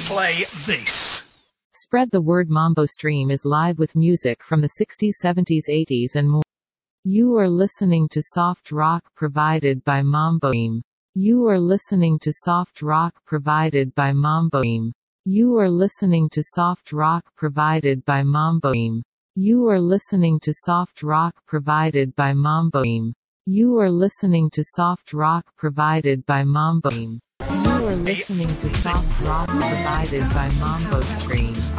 play this. Spread the Word Mambo Stream is live with music from the 60s, 70s, 80s and more. You are listening to soft rock provided by Mambo Stream. You are listening to soft rock provided by Mambo Stream. You are listening to soft rock provided by Mambo Stream. You are listening to soft rock provided by Mambo Stream. You are listening to soft rock provided by Mambo Stream. You are listening to soft rock provided by Mambo Stream.